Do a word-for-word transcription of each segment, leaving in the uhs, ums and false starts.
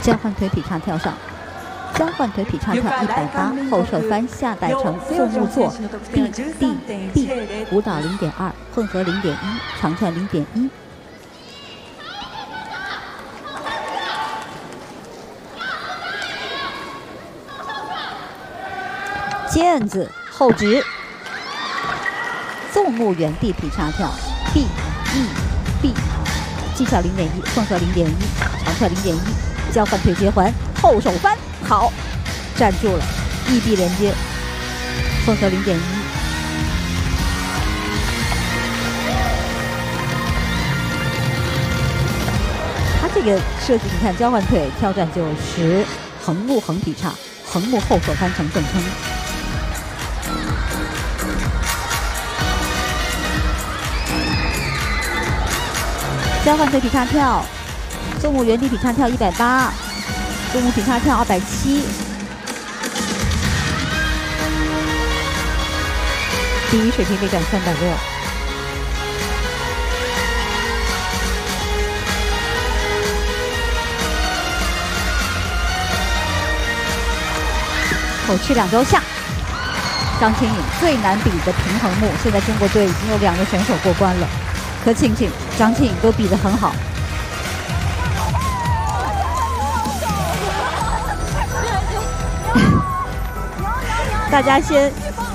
交换腿劈叉跳上，交换腿劈叉跳一百八，后手翻下带成父木坐 ，B D B， 舞蹈零点二，混合零点一，长串零点一。毽子后直，纵木原地劈叉跳 ，B E B， 技巧零点一，混合零点一，长串零点一。 交换腿接环，后手翻，好，站住了 ，E B 连接，混合零点一。他这个设计，你看交换腿跳转九十，横木横劈叉，横木后手翻成正撑。交换腿劈叉跳。 纵木原地劈叉跳一百八，纵木劈叉跳二百七，第一水平力展三百六。口吃两周下，张清颖最难比的平衡木，现在中国队已经有两个选手过关了，柯庆庆、张清颖都比得很好。 大家先，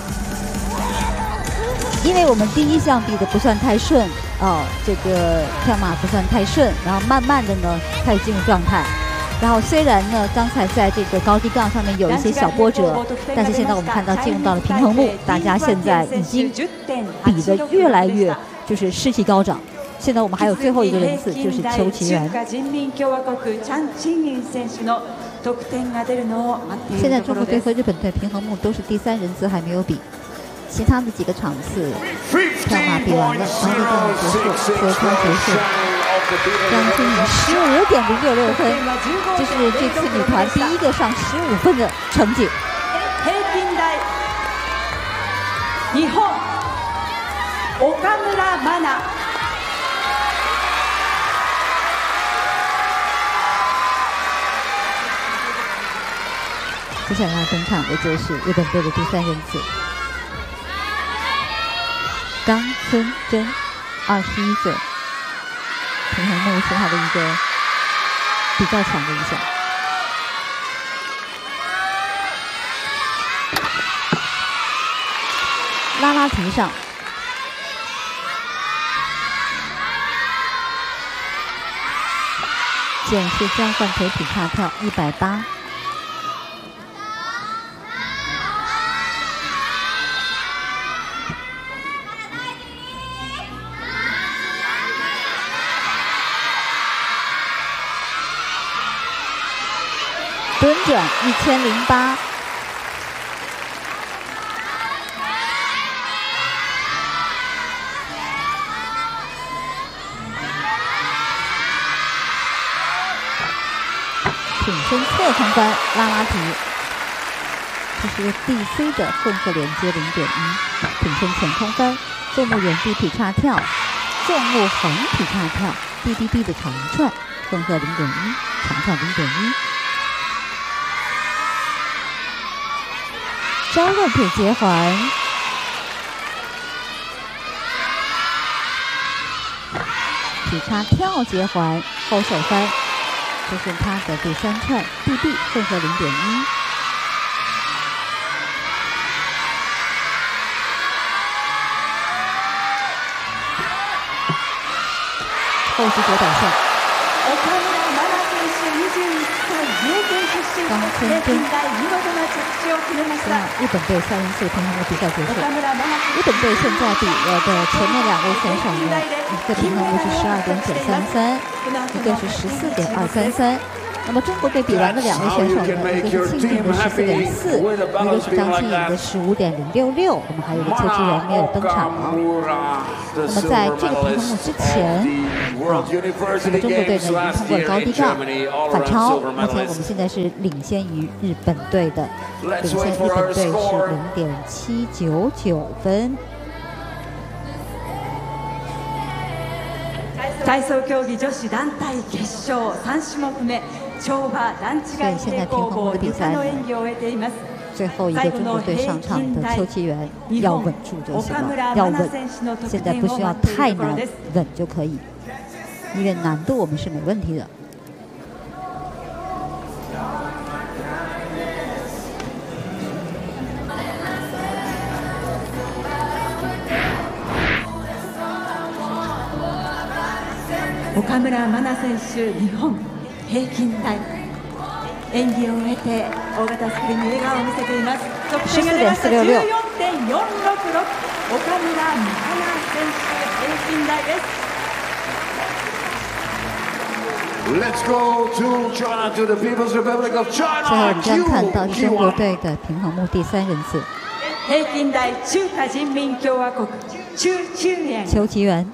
因为我们第一项比的不算太顺哦，这个跳马不算太顺，然后慢慢的呢开始进入状态。然后虽然呢刚才在这个高低杠上面有一些小波折，但是现在我们看到进入到了平衡木，大家现在已经比得越来越就是士气高涨。现在我们还有最后一个人次，就是邱其源。 现在中国队和日本队平衡木都是第三人次还没有比，其他的几个场次跳马比完了，高低杠结束，说穿结束。张清颖十五点零六六分，这是这次女团第一个上十五分的成绩。日本岡村真奈。 接下来要登场的就是日本队的第三人次，冈村真，二十一岁，平衡木是他的一个比较强的一项。拉拉提上，简式交换腿劈叉跳一百八。 蹲转一千零八，挺身侧空翻拉拉提，这是个 D C 的混合连接零点一，挺身前空翻，纵木原地劈叉跳，纵木横劈叉跳 ，D D B 的长串，混合零点一，长串零点一。 交换腿接环，劈叉跳接环，后手翻，这是他的第三串 D B 混合零点一。后续左转线。冈村真。日本队三人次平衡木比赛结束。日本队现在比了的前面两位选手呢，一个平衡木是十二点九三三，一个是十四点二三三。那么中国队比完的两位选手呢，一个是庆庆的十四点四，一个是张清颖的十五点零六六。我们还有一个邱其源没有登场。那么在这个平衡木之前，啊，那么中国队呢已经通过了高低杠反超，目前我们现在是领先于日本队的，领先日本队是零点七九九分。 体操競技女子団体決勝さん種目目所以现在平衡木的比赛呢，最后一个中国队上场的邱其元要稳住就行了，要稳。现在不需要太难，稳就可以，因为难度我们是没问题的。 岡村真奈選手、日本平均台演技を終えて大型スクリーンに笑顔を見せています。得点が出ました じゅうよんてんよんろくろく 岡村真奈選手平均台です。 Let's go to China, to the People's Republic of China. 最后我们将看到是中国队的平衡木第三人次， 平均台中華人民共和國邱其元。 邱其元。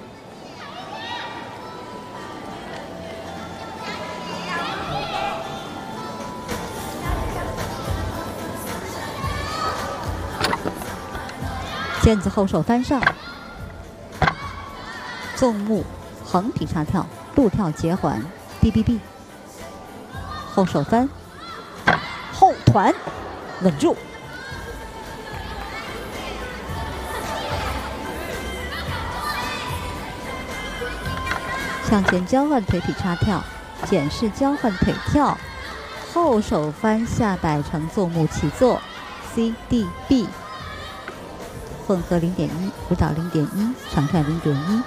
毽子后手翻上，纵木横劈叉跳，陆跳结环 ，D B B， 后手翻，后团稳住，向前交换腿劈叉跳，简式交换腿跳，后手翻下摆成纵木起坐 ，C D B。混合零点一，舞蹈零点一，长串零点一。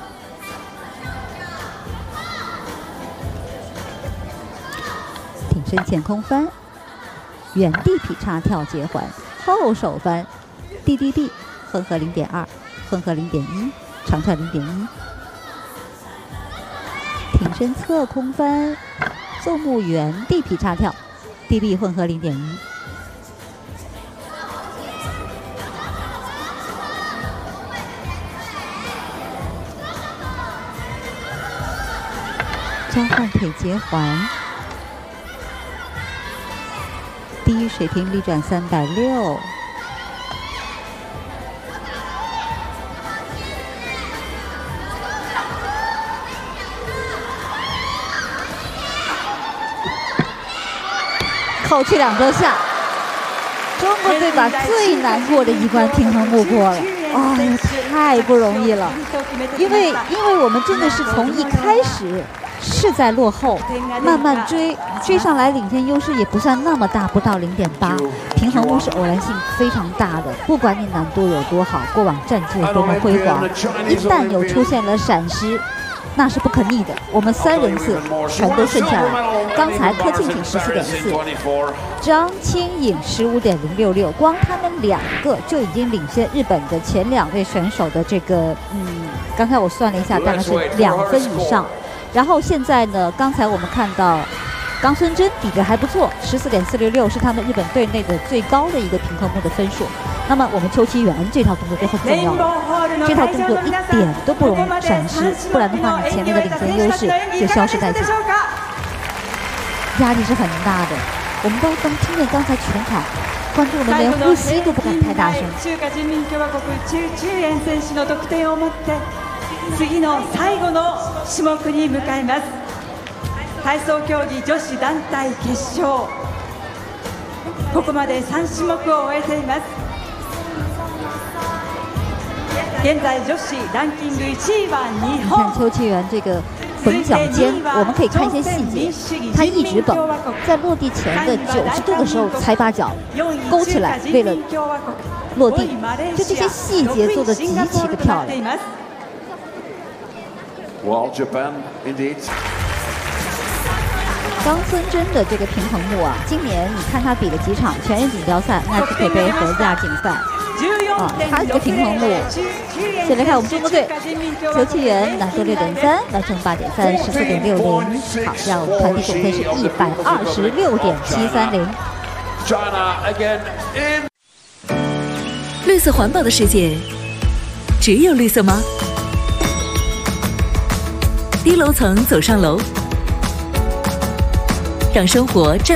挺身前空翻，原地劈叉跳结环，后手翻 ，D D B， 混合零点二，混合零点一，长串零点一。挺身侧空翻，纵木原地劈叉跳 ，D B 混合零点一。交换腿结环，第一水平立转三百六，扣去两周下，中国队把最难过的一关平衡木过了，哎呀，太不容易了，因为因为我们真的是从一开始。是在落后，慢慢追，追上来领先优势也不算那么大，不到零点八。平衡木是偶然性非常大的，不管你难度有多好，过往战绩有多么辉煌，一旦有出现了闪失，那是不可逆的。我们三人次全都顺下来。刚才柯庆挺十四点四，张清颖十五点零六六，光他们两个就已经领先日本的前两位选手的这个，嗯，刚才我算了一下，大概是两分以上。然后现在呢，刚才我们看到冈村真比的还不错，十四点四六六是他们日本队内的最高的一个平衡木的分数。那么我们邱其元这套动作就很重要了，这套动作一点都不容易闪失，不然的话你前面的领先优势就消失殆尽，压力是很大的。我们都刚听见刚才全场观众们连呼吸都不敢太大声。 次の最後の種目に向かいます。体操競技女子団体決勝、ここまでさん種目を終えています。現在女子ランキングいちいは日本。 看邱其元这个绷脚尖，我们可以看一些细节，他一直绷，在落地前的九十度的时候才把脚勾起来，为了落地，就这些细节做得极其的漂亮。 Well, Japan, indeed. 冈村真的这个平衡木啊，今年你看他比了几场全日锦标赛、奈斯克杯和亚锦赛啊，他这个平衡木。先来看我们中国队，邱其元难度六点三，完成八点三，十四点六零。好，让我们团体总分是一百二十六点七三零。 China again in. 绿色环保的世界，只有绿色吗？低楼层走上楼，让生活绽